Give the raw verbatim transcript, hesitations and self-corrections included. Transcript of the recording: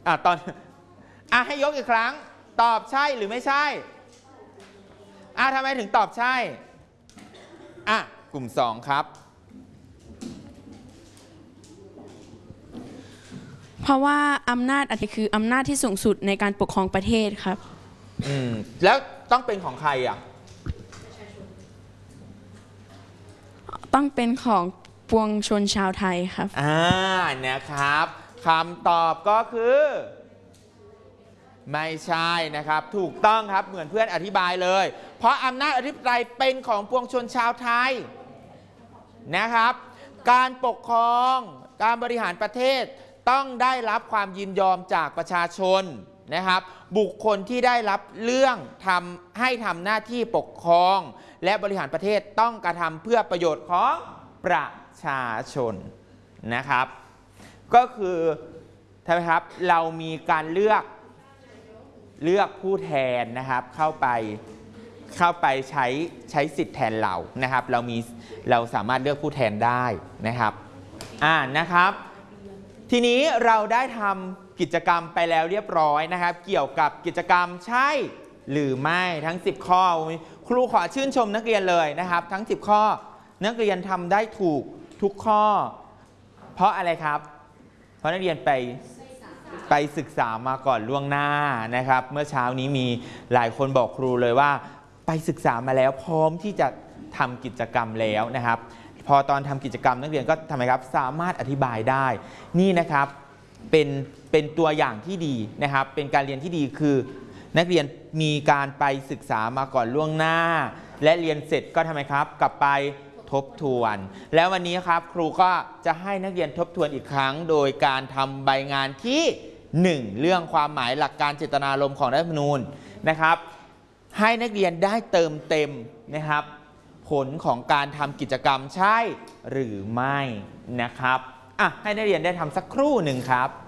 อ่ะตอนอ่ะให้ยกอีกครั้งตอบใช่หรือไม่ใช่อ่ะทำไมถึงตอบใช่อ่ะกลุ่มสองครับเพราะว่าอำนาจอธิปไตยคืออำนาจที่สูงสุดในการปกครองประเทศครับอืมแล้วต้องเป็นของใครอ่ะต้องเป็นของปวงชนชาวไทยครับอ่านะครับคำตอบก็คือไม่ใช่นะครับถูกต้องครับเหมือนเพื่อนอธิบายเลยเพราะอำนาจอธิปไตยเป็นของปวงชนชาวไทยนะครับการปกครองการบริหารประเทศต้องได้รับความยินยอมจากประชาชนนะครับบุคคลที่ได้รับเรื่องทำให้ทำหน้าที่ปกครองและบริหารประเทศต้องกระทำเพื่อประโยชน์ของประชาชนนะครับก็คือใช่ไหมครับเรามีการเลือกเลือกผู้แทนนะครับเข้าไปเข้าไปใช้ใช้สิทธิ์แทนเรานะครับเรามีเราสามารถเลือกผู้แทนได้นะครับอ่านะครับทีนี้เราได้ทำกิจกรรมไปแล้วเรียบร้อยนะครับเกี่ยวกับกิจกรรมใช่หรือไม่ทั้งสิบข้อครูขอชื่นชมนักเรียนเลยนะครับทั้งสิบข้อนักเรียนทำได้ถูกทุกข้อเพราะอะไรครับเพราะนักเรียนไปไปศึกษามาก่อนล่วงหน้านะครับเมื่อเช้านี้มีหลายคนบอกครูเลยว่าไปศึกษามาแล้วพร้อมที่จะทำกิจกรรมแล้วนะครับพอตอนทำกิจกรรมนักเรียนก็ทำไมครับสามารถอธิบายได้นี่นะครับเป็นเป็นตัวอย่างที่ดีนะครับเป็นการเรียนที่ดีคือนักเรียนมีการไปศึกษามาก่อนล่วงหน้าและเรียนเสร็จก็ทำไมครับกลับไปทบทวนแล้ววันนี้ครับครูก็จะให้นักเรียนทบทวนอีกครั้งโดยการทำใบงานที่หนึ่งเรื่องความหมายหลักการเจตนารมณ์ของรัฐธรรมนูญนะครับให้นักเรียนได้เติมเต็มนะครับผลของการทำกิจกรรมใช่หรือไม่นะครับอ่ะให้นักเรียนได้ทำสักครู่หนึ่งครับ